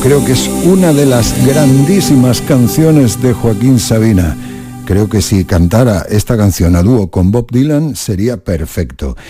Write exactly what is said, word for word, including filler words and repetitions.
creo que es una de las grandísimas canciones de Joaquín Sabina. Creo que si cantara esta canción a dúo con Bob Dylan sería perfecto.